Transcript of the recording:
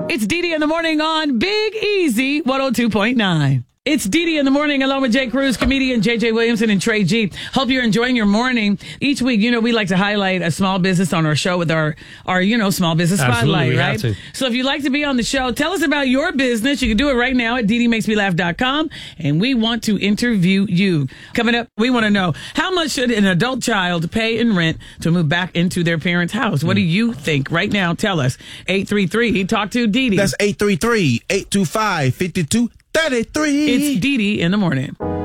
It's Dee in the morning on Big Easy 102.9. It's Dee in the morning along with Jay Cruz, comedian JJ Williamson, and Trey G. Hope you're enjoying your morning. Each week, we like to highlight a small business on our show with our small business spotlight, right? So if you'd like to be on the show, tell us about your business. You can do it right now at DeeDeeMakesMeLaugh.com, and we want to interview you. Coming up, we want to know, how much should an adult child pay in rent to move back into their parents' house? What do you think? Right now, tell us. 833, talk to Dee. That's 833-825-5233. It's Dee in the morning.